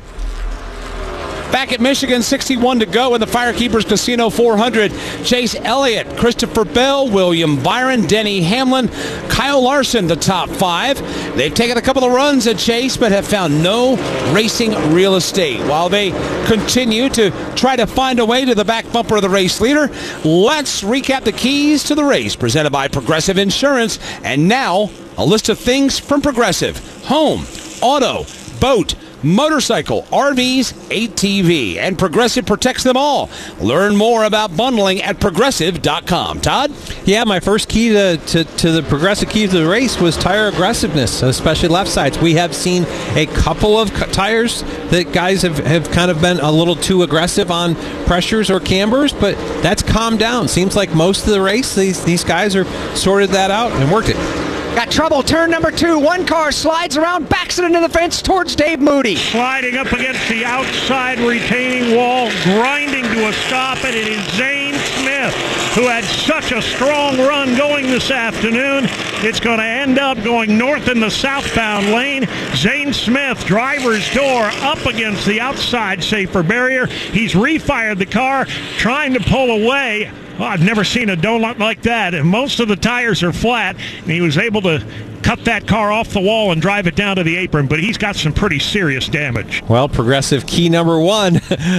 Back at Michigan, sixty-one to go in the Firekeepers Casino four hundred. Chase Elliott, Christopher Bell, William Byron, Denny Hamlin, Kyle Larson, the top five. They've taken a couple of runs at Chase, but have found no racing real estate. While they continue to try to find a way to the back bumper of the race leader, let's recap the keys to the race presented by Progressive Insurance. And now, a list of things from Progressive: home, auto, boat, motorcycle, R Vs, A T V, and Progressive protects them all. Learn more about bundling at progressive dot com. Todd? Yeah, my first key to, to, to the Progressive key to the race was tire aggressiveness, especially left sides. We have seen a couple of tires that guys have, have kind of been a little too aggressive on pressures or cambers, but that's calmed down. Seems like most of the race, these, these guys are sorted that out and worked it. Got trouble, turn number two. One car slides around, backs it into the fence towards Dave Moody. Sliding up against the outside retaining wall, grinding to a stop, and it is Zane Smith, who had such a strong run going this afternoon. It's going to end up going north in the southbound lane. Zane Smith, driver's door, up against the outside safer barrier. He's refired the car, trying to pull away. Oh, I've never seen a donut like that. And most of the tires are flat, and he was able to cut that car off the wall and drive it down to the apron, but he's got some pretty serious damage. Well, Progressive key number one,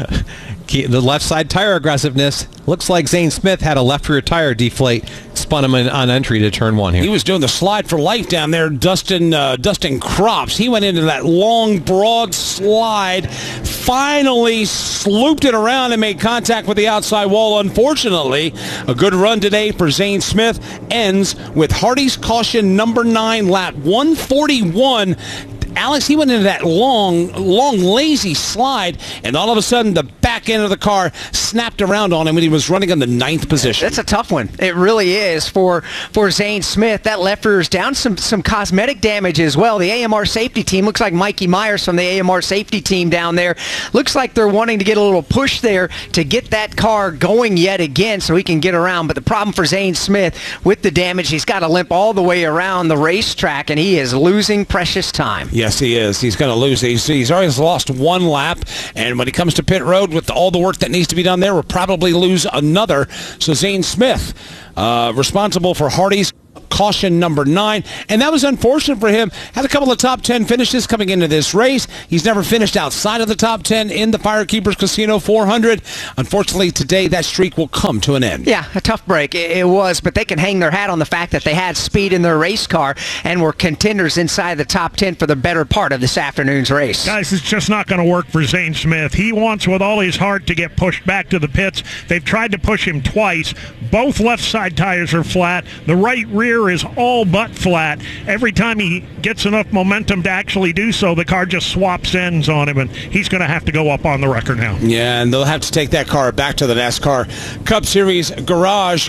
key, the left side tire aggressiveness. Looks like Zane Smith had a left rear tire deflate, spun him in, on entry to turn one here. He was doing the slide for life down there, Dustin uh, Dustin Crops. He went into that long, broad slide, finally slooped it around and made contact with the outside wall. Unfortunately, a good run today for Zane Smith ends with Hardy's caution number nine, lap one forty-one. Alex, he went into that long, long, lazy slide, and all of a sudden the back end of the car snapped around on him when he was running in the ninth position. That's a tough one. It really is for for Zane Smith. That left rear is down, some some cosmetic damage as well. The A M R safety team, looks like Mikey Myers from the A M R safety team down there, looks like they're wanting to get a little push there to get that car going yet again so he can get around. But the problem for Zane Smith with the damage, he's got to limp all the way around the racetrack, and he is losing precious time. Yeah. Yes, he is. He's going to lose. He's, he's already lost one lap, and when he comes to pit road with all the work that needs to be done there, we'll probably lose another. So Zane Smith, uh, responsible for Hardy's caution number nine, and that was unfortunate for him. Had a couple of top ten finishes coming into this race. He's never finished outside of the top ten in the Firekeepers Casino four hundred. Unfortunately, today that streak will come to an end. Yeah, a tough break. It, it was, but they can hang their hat on the fact that they had speed in their race car and were contenders inside the top ten for the better part of this afternoon's race. Guys, it's just not going to work for Zane Smith. He wants with all his heart to get pushed back to the pits. They've tried to push him twice. Both left side tires are flat. The right rear is all but flat. Every time he gets enough momentum to actually do so, the car just swaps ends on him, and he's going to have to go up on the record now. Yeah, and they'll have to take that car back to the NASCAR Cup Series garage.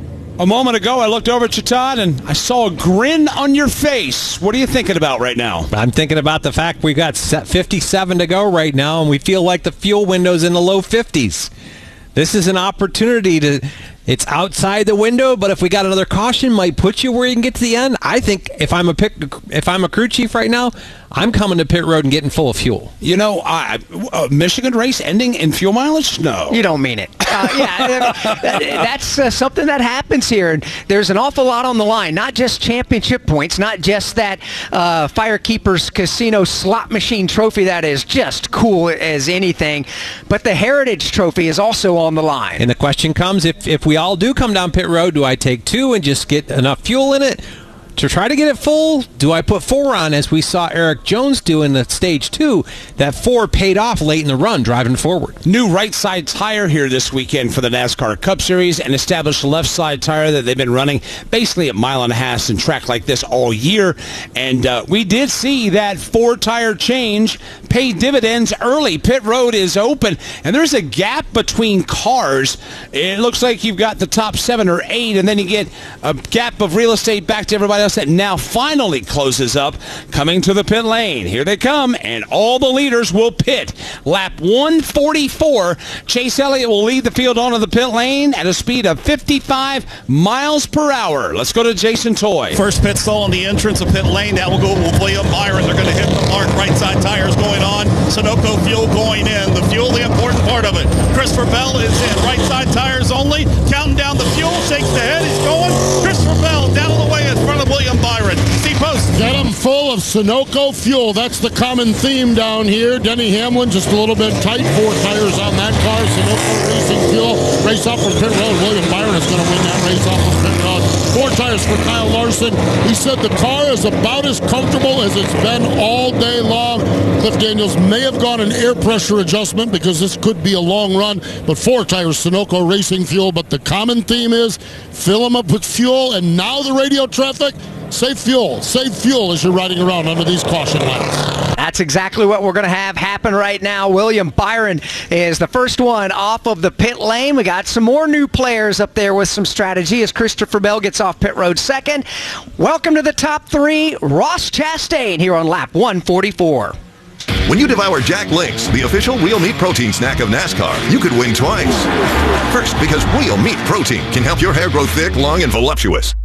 A moment ago, I looked over at you, Todd, and I saw a grin on your face. What are you thinking about right now? I'm thinking about the fact we've got fifty-seven to go right now, and we feel like the fuel window's in the low fifties. This is an opportunity to... It's outside the window, but if we got another caution, might put you where you can get to the end. I think if I'm a pick, if I'm a crew chief right now, I'm coming to pit road and getting full of fuel. You know, uh, a Michigan race ending in fuel mileage? No. You don't mean it. Uh, yeah, that's uh, something that happens here. And there's an awful lot on the line, not just championship points, not just that uh, Firekeepers Casino slot machine trophy that is just cool as anything, but the Heritage Trophy is also on the line. And the question comes, if, if we all do come down pit road, do I take two and just get enough fuel in it to try to get it full? Do I put four on, as we saw Eric Jones do in the stage two? That four paid off late in the run, driving forward. New right side tire here this weekend for the NASCAR Cup Series, and established left side tire that they've been running basically at mile and a half and track like this all year. And uh, we did see that four tire change pay dividends early. Pit road is open, and there's a gap between cars. It looks like you've got the top seven or eight, and then you get a gap of real estate back to everybody else that now finally closes up, coming to the pit lane. Here they come, and all the leaders will pit. Lap one forty-four, Chase Elliott will lead the field onto the pit lane at a speed of fifty-five miles per hour. Let's go to Jason Toy. First pit stall on the entrance of pit lane. That will go with William Byron. They're going to hit the mark. Right side tires going on. Sunoco fuel going in. The fuel, the important part of it. Christopher Bell is in. Right side tires only. Counting down the fuel. Shakes the head. He's going. Christopher Bell down the way in front of William Byron. Steve Post. Get them full of Sunoco fuel. That's the common theme down here. Denny Hamlin just a little bit tight. Four tires on that car. Sunoco Racing Fuel. Race off from pit road. William Byron is going to win that race off of pit road. Four tires for Kyle Larson. He said the car is about as comfortable as it's been all day long. Cliff Daniels may have got an air pressure adjustment because this could be a long run, but four tires Sunoco Racing Fuel. But the common theme is fill them up with fuel, and now the radio traffic, save fuel. Save fuel as you're riding around under these caution lights. That's exactly what we're going to have happen right now. William Byron is the first one off of the pit lane. We got some more new players up there with some strategy as Christopher Bell gets off pit road second. Welcome to the top three, Ross Chastain here on lap one forty-four. When you devour Jack Links, the official wheel meat protein snack of NASCAR, you could win twice. First, because wheel meat protein can help your hair grow thick, long, and voluptuous.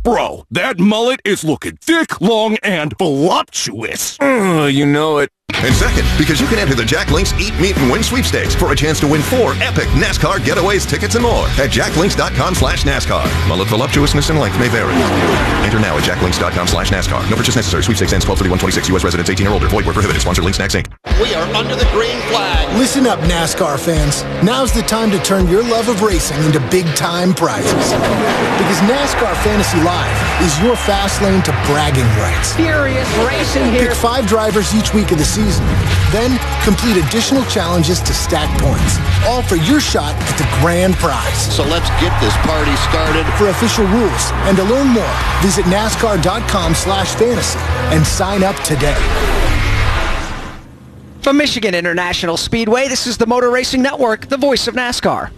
Bro, that mullet is looking thick, long, and voluptuous. Uh, you know it. And second, because you can enter the Jack Links Eat, Meet, and Win sweepstakes for a chance to win four epic NASCAR getaways, tickets, and more at jacklinks.com slash NASCAR. Mullet voluptuousness and length may vary. Enter now at jacklinks.com slash NASCAR. No purchase necessary. Sweepstakes ends twelve thirty-one twenty-six. U S residents eighteen or older. Void where prohibited. Sponsor Link Snacks, Incorporated. We are under the green flag. Listen up, NASCAR fans. Now's the time to turn your love of racing into big-time prizes. Because NASCAR Fantasy Live is your fast lane to bragging rights. Furious racing here. Pick five drivers each week of the season. Then complete additional challenges to stack points. All for your shot at the grand prize. So let's get this party started. For official rules and to learn more, visit NASCAR.com slash fantasy and sign up today. From Michigan International Speedway, this is the Motor Racing Network, the voice of NASCAR.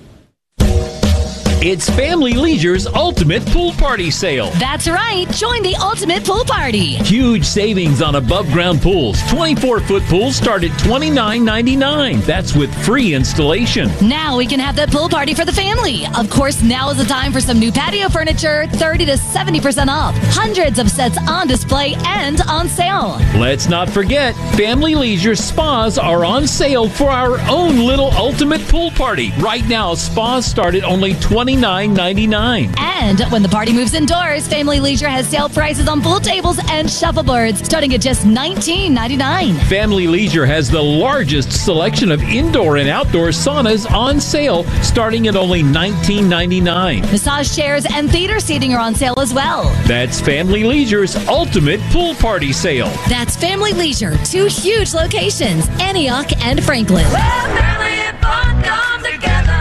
It's Family Leisure's Ultimate Pool Party Sale. That's right. Join the Ultimate Pool Party. Huge savings on above-ground pools. twenty-four foot pools start at twenty-nine ninety-nine. That's with free installation. Now we can have that pool party for the family. Of course, now is the time for some new patio furniture, thirty to seventy percent off. Hundreds of sets on display and on sale. Let's not forget, Family Leisure spas are on sale for our own little Ultimate Pool Party. Right now, spas start at only twenty-nine ninety-nine. And when the party moves indoors, Family Leisure has sale prices on pool tables and shuffleboards starting at just nineteen ninety-nine. Family Leisure has the largest selection of indoor and outdoor saunas on sale starting at only nineteen ninety-nine. Massage chairs and theater seating are on sale as well. That's Family Leisure's Ultimate Pool Party Sale. That's Family Leisure, two huge locations, Antioch and Franklin. Where family and fun come together.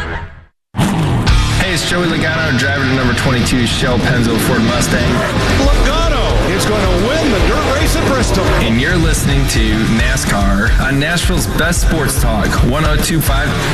Hey, it's Joey Logano, driver to number twenty-two Shell Pennzoil Ford Mustang. Logano is going to win the dirt race at Bristol. And you're listening to NASCAR on Nashville's best sports talk, one oh two point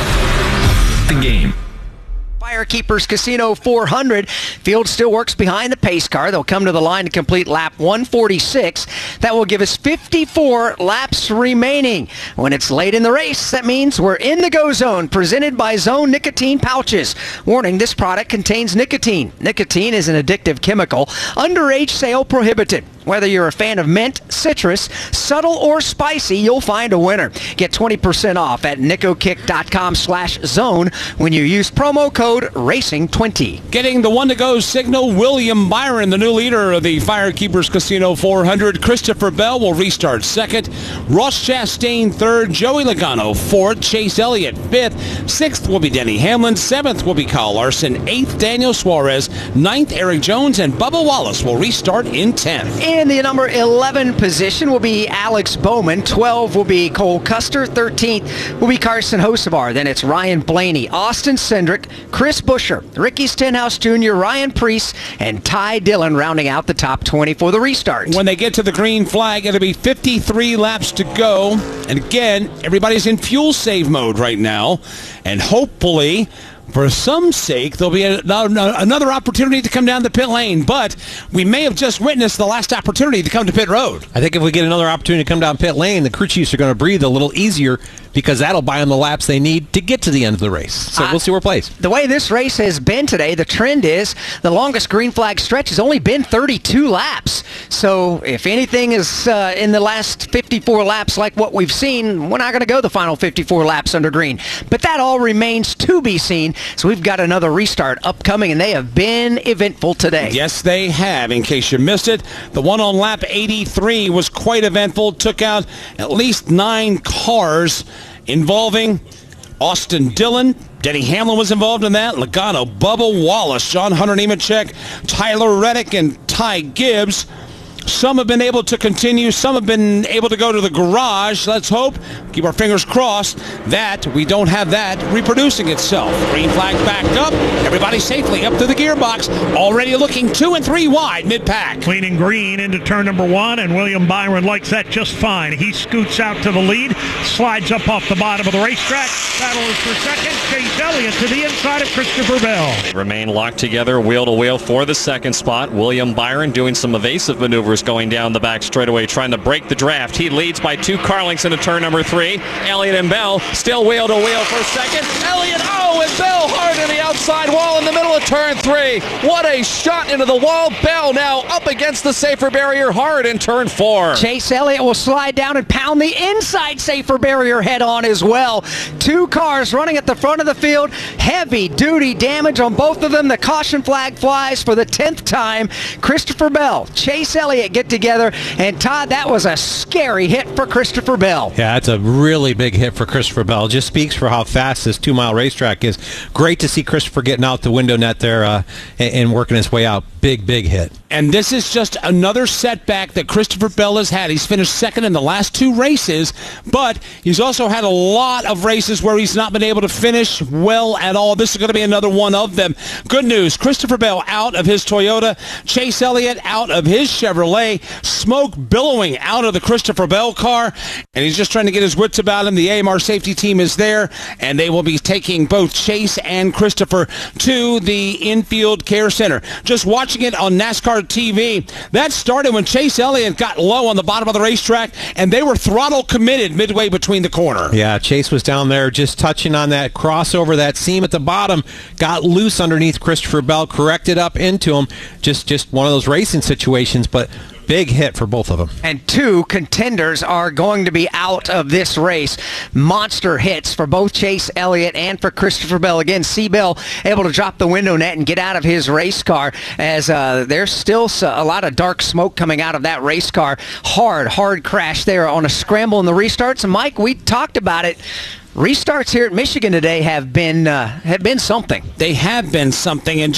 five The Game. Firekeepers Casino four hundred. Field still works behind the pace car. They'll come to the line to complete lap one forty-six. That will give us fifty-four laps remaining. When it's late in the race, that means we're in the go zone, presented by Zone Nicotine Pouches. Warning, this product contains nicotine. Nicotine is an addictive chemical. Underage sale prohibited. Whether you're a fan of mint, citrus, subtle, or spicy, you'll find a winner. Get twenty percent off at nicokick.com slash zone when you use promo code racing twenty. Getting the one-to-go signal, William Byron, the new leader of the Firekeepers Casino four hundred. Christopher Bell will restart second. Ross Chastain third. Joey Logano fourth. Chase Elliott fifth. Sixth will be Denny Hamlin. Seventh will be Kyle Larson. Eighth, Daniel Suarez. Ninth, Eric Jones. And Bubba Wallace will restart in tenth. In the number eleven position will be Alex Bowman. twelve will be Cole Custer. thirteenth will be Carson Hocevar. Then it's Ryan Blaney, Austin Cindric, Chris Buescher, Ricky Stenhouse Junior, Ryan Preece, and Ty Dillon rounding out the top twenty for the restart. When they get to the green flag, it'll be fifty-three laps to go. And again, everybody's in fuel save mode right now. And hopefully, for some sake, there'll be a, another opportunity to come down the pit lane, but we may have just witnessed the last opportunity to come to pit road. I think if we get another opportunity to come down pit lane, the crew chiefs are going to breathe a little easier because that'll buy them the laps they need to get to the end of the race. So uh, we'll see where it plays. The way this race has been today, the trend is the longest green flag stretch has only been thirty-two laps. So if anything is uh, in the last fifty-four laps like what we've seen, we're not going to go the final fifty-four laps under green. But that all remains to be seen. So we've got another restart upcoming, and they have been eventful today. Yes, they have. In case you missed it, the one on lap eighty-three was quite eventful. Took out at least nine cars involving Austin Dillon. Denny Hamlin was involved in that. Logano, Bubba Wallace, John Hunter Nemechek, Tyler Reddick, and Ty Gibbs. Some have been able to continue. Some have been able to go to the garage. Let's hope, keep our fingers crossed, that we don't have that reproducing itself. Green flag backed up. Everybody safely up to the gearbox. Already looking two and three wide mid-pack. Clean and green into turn number one, and William Byron likes that just fine. He scoots out to the lead, slides up off the bottom of the racetrack. Battle is for second. Chase Elliott to the inside of Christopher Bell. They remain locked together wheel to wheel for the second spot. William Byron doing some evasive maneuvers going down the back straightaway, trying to break the draft. He leads by two car lengths into turn number three. Elliott and Bell still wheel to wheel for second. Elliott, oh, and Bell hard to the outside wall in the middle of of turn three. What a shot into the wall. Bell now up against the safer barrier hard in turn four. Chase Elliott will slide down and pound the inside safer barrier head on as well. Two cars running at the front of the field. Heavy duty damage on both of them. The caution flag flies for the tenth time. Christopher Bell, Chase Elliott get together. And Todd, that was a scary hit for Christopher Bell. Yeah, it's a really big hit for Christopher Bell. It just speaks for how fast this two-mile racetrack is. Great to see Christopher getting out the window net there uh, and, and working his way out. Big, big hit. And this is just another setback that Christopher Bell has had. He's finished second in the last two races, but he's also had a lot of races where he's not been able to finish well at all. This is going to be another one of them. Good news, Christopher Bell out of his Toyota, Chase Elliott out of his Chevrolet, smoke billowing out of the Christopher Bell car, and he's just trying to get his wits about him. The A M R safety team is there, and they will be taking both Chase and Christopher to the infield care center. Just watching it on NASCAR T V, that started when Chase Elliott got low on the bottom of the racetrack, and they were throttle committed midway between the corner. Yeah, Chase was down there just touching on that crossover, that seam at the bottom, got loose underneath Christopher Bell, corrected up into him. Just, just one of those racing situations, but big hit for both of them. And two contenders are going to be out of this race. Monster hits for both Chase Elliott and for Christopher Bell. Again, C. Bell able to drop the window net and get out of his race car, as uh, there's still a lot of dark smoke coming out of that race car. Hard, hard crash there on a scramble in the restarts. And Mike, we talked about it. Restarts here at Michigan today have been uh, have been something. They have been something. And